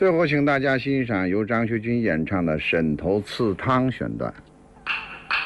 最后，请大家欣赏由张学军演唱的《沈头刺汤》选段。